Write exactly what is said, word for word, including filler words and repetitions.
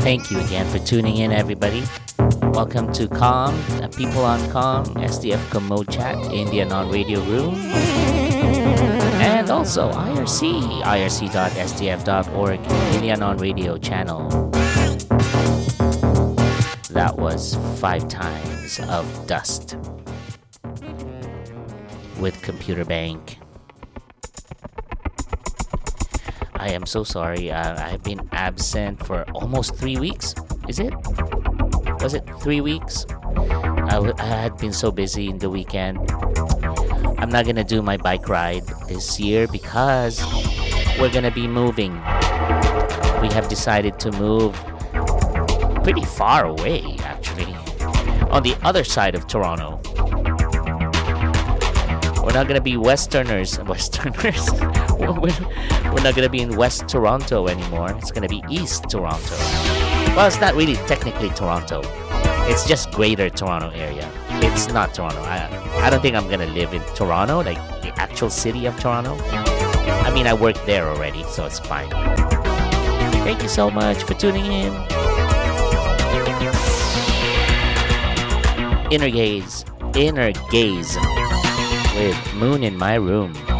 Thank you again for tuning in, everybody. Welcome to Com, uh, People on Com, S D F Commode Chat, India Non-Radio Room, and also I R C, I R C dot S D F dot org, India Non-Radio channel. That was Five Times of Dust with Computer Bank. I am so sorry. Uh, I've been absent for almost three weeks. Is it? Was it three weeks? I, w- I had been so busy in the weekend. I'm not gonna do my bike ride this year because we're gonna be moving. We have decided to move pretty far away, actually, on the other side of Toronto. We're not gonna be Westerners. Westerners. We're not gonna be in West Toronto anymore. It's gonna be East Toronto. Well, it's not really technically Toronto. It's just Greater Toronto area. It's not Toronto. I I don't think I'm gonna live in Toronto, like the actual city of Toronto. I mean, I work there already, so it's fine. Thank you so much for tuning in. Inner Gaze, Inner Gaze with Moon in My Room.